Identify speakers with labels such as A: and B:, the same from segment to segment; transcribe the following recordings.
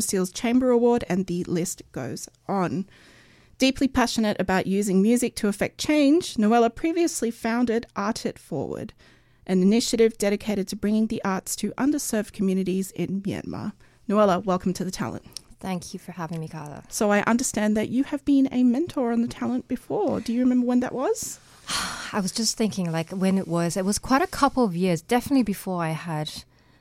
A: Seals Chamber Award, and the list goes on. Deeply passionate about using music to affect change, Noella previously founded Art It Forward, an initiative dedicated to bringing the arts to underserved communities in Myanmar. Noella, welcome to The Talent.
B: Thank you for having me, Carla.
A: So I understand that you have been a mentor on The Talent before. Do you remember when that was?
B: I was just thinking when it was. It was quite a couple of years, definitely before I had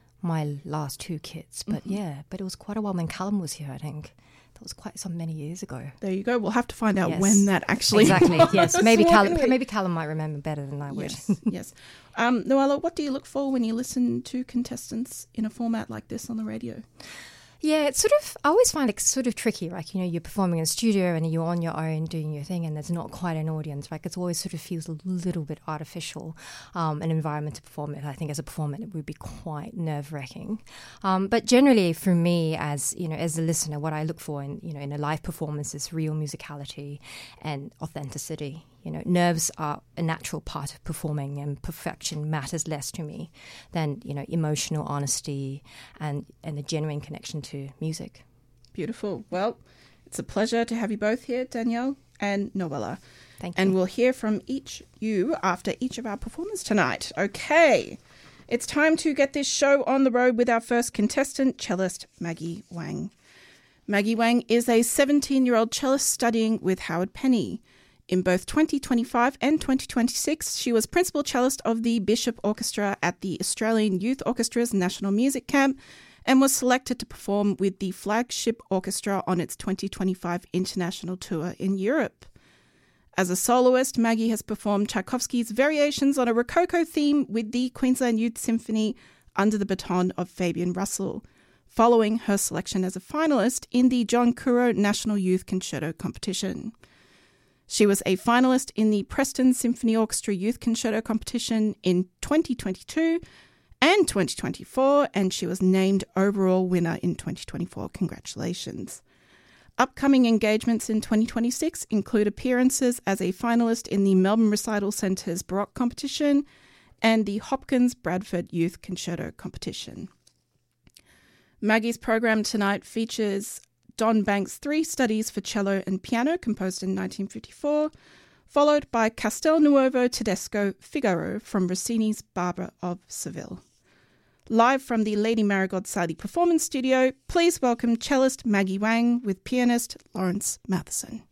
B: my last two kids. But but it was quite a while when Callum was here, I think. That was quite many years ago.
A: There you go. We'll have to find out when that actually
B: exactly.
A: was.
B: Yes, maybe Callum might remember better than I would.
A: Yes. Noella, what do you look for when you listen to contestants in a format like this on the radio?
B: Yeah, it's I always find it sort of tricky, you're performing in a studio and you're on your own doing your thing and there's not quite an audience, It always sort of feels a little bit artificial, an environment to perform it. I think as a performer it would be quite nerve-wracking. But generally for me as a listener, what I look for in a live performance is real musicality and authenticity. Nerves are a natural part of performing and perfection matters less to me than, emotional honesty and a genuine connection to music.
A: Beautiful. Well, it's a pleasure to have you both here, Danielle and Noella.
B: Thank you.
A: And we'll hear from you after each of our performers tonight. Okay. It's time to get this show on the road with our first contestant, cellist Maggie Wang. Maggie Wang is a 17-year-old cellist studying with Howard Penny. In both 2025 and 2026, she was principal cellist of the Bishop Orchestra at the Australian Youth Orchestra's National Music Camp and was selected to perform with the flagship orchestra on its 2025 international tour in Europe. As a soloist, Maggie has performed Tchaikovsky's Variations on a Rococo theme with the Queensland Youth Symphony under the baton of Fabian Russell, following her selection as a finalist in the John Curo National Youth Concerto Competition. She was a finalist in the Preston Symphony Orchestra Youth Concerto Competition in 2022 and 2024, and she was named overall winner in 2024. Congratulations. Upcoming engagements in 2026 include appearances as a finalist in the Melbourne Recital Centre's Baroque Competition and the Hopkins Bradford Youth Concerto Competition. Maggie's program tonight features Don Banks' 3 studies for cello and piano, composed in 1954, followed by Castelnuovo Tedesco Figaro from Rossini's Barbara of Seville. Live from the Lady Marigold Sally Performance Studio, please welcome cellist Maggie Wang with pianist Lawrence Matheson.